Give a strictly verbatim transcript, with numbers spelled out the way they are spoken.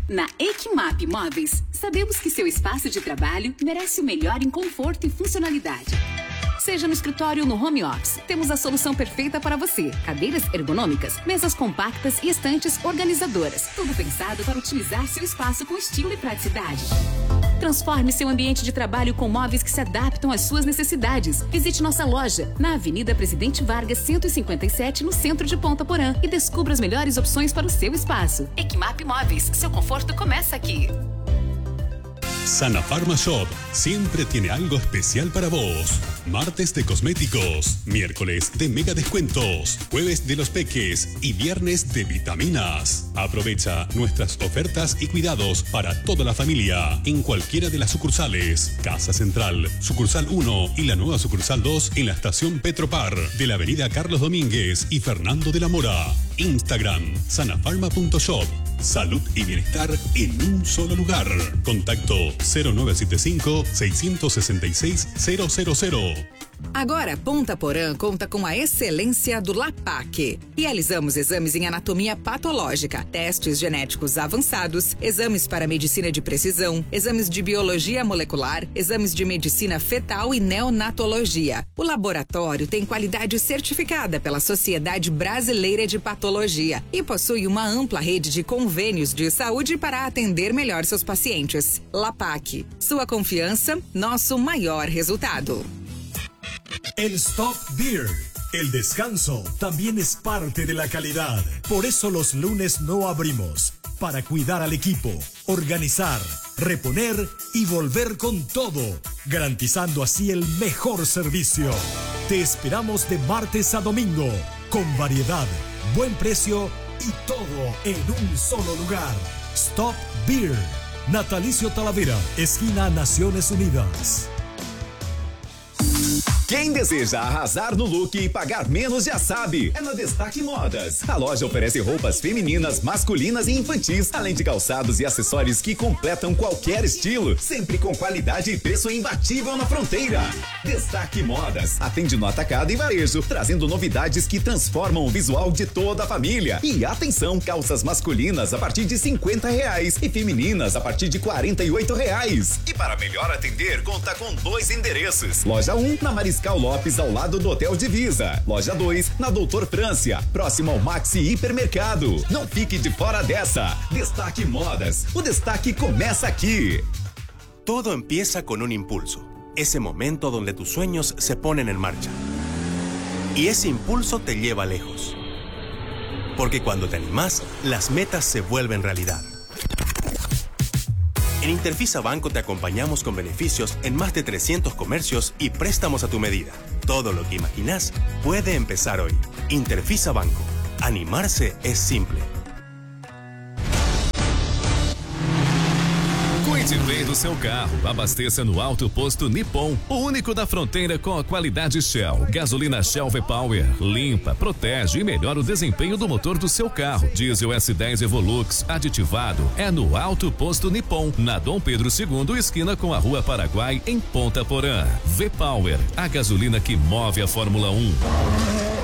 Na Equimap Móveis, sabemos que seu espaço de trabalho merece o melhor em conforto e funcionalidade. Seja no escritório ou no home office, temos a solução perfeita para você. Cadeiras ergonômicas, mesas compactas e estantes organizadoras. Tudo pensado para otimizar seu espaço com estilo e praticidade. Transforme seu ambiente de trabalho com móveis que se adaptam às suas necessidades. Visite nossa loja na Avenida Presidente Vargas, cento e cinquenta e sete, no centro de Ponta Porã, e descubra as melhores opções para o seu espaço. Equimap Móveis, seu conforto começa aqui. Sana Pharma Shop siempre tiene algo especial para vos. Martes de cosméticos, miércoles de mega descuentos, jueves de los peques y viernes de vitaminas. Aprovecha nuestras ofertas y cuidados para toda la familia en cualquiera de las sucursales. Casa Central, sucursal uno y la nueva sucursal dos en la estación Petropar de la avenida Carlos Domínguez y Fernando de la Mora. Instagram, sanafarma punto shop. Salud y bienestar en un solo lugar. Contacto cero nueve siete cinco, seis seis seis, cero cero cero. Agora, Ponta Porã conta com a excelência do LAPAC. Realizamos exames em anatomia patológica, testes genéticos avançados, exames para medicina de precisão, exames de biologia molecular, exames de medicina fetal e neonatologia. O laboratório tem qualidade certificada pela Sociedade Brasileira de Patologia e possui uma ampla rede de convênios de saúde para atender melhor seus pacientes. LAPAC, sua confiança, nosso maior resultado. El Stop Beer. El descanso también es parte de la calidad. Por eso los lunes no abrimos. Para cuidar al equipo, organizar, reponer y volver con todo, garantizando así el mejor servicio. Te esperamos de martes a domingo, con variedad, buen precio y todo en un solo lugar. Stop Beer. Natalicio Talavera, esquina Naciones Unidas. Quem deseja arrasar no look e pagar menos já sabe, é na Destaque Modas. A loja oferece roupas femininas, masculinas e infantis, além de calçados e acessórios que completam qualquer estilo, sempre com qualidade e preço imbatível na fronteira. Destaque Modas atende no atacado e varejo, trazendo novidades que transformam o visual de toda a família. E atenção, calças masculinas a partir de cinquenta reais e femininas a partir de quarenta e oito reais. E para melhor atender, conta com dois endereços. Loja um, na Mariscal Lopes, ao lado do Hotel Divisa. Loja dois, na Doutor Frância, próximo ao Maxi Hipermercado. Não fique de fora dessa. Destaque Modas. O destaque começa aquí. Todo empieza con un impulso. Ese momento donde tus sueños se ponen en marcha. Y ese impulso te lleva lejos. Porque cuando te animas, las metas se vuelven realidad. En Interfisa Banco te acompañamos con beneficios en más de trescientos comercios y préstamos a tu medida. Todo lo que imaginas puede empezar hoy. Interfisa Banco. Animarse es simple. Cuide bem do seu carro. Abasteça no Alto Posto Nippon, o único da fronteira com a qualidade Shell. Gasolina Shell V-Power limpa, protege e melhora o desempenho do motor do seu carro. Diesel S dez Evolux aditivado é no Alto Posto Nippon, na Dom Pedro segundo, esquina com a Rua Paraguai, em Ponta Porã. V-Power, a gasolina que move a Fórmula um.